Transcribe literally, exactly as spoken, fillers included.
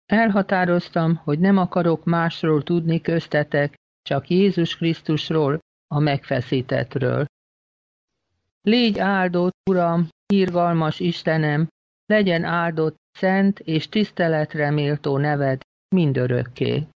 Elhatároztam, hogy nem akarok másról tudni köztetek, csak Jézus Krisztusról, a megfeszítettről. Légy áldott, Uram, irgalmas Istenem, legyen áldott szent és tiszteletre méltó neved mindörökké.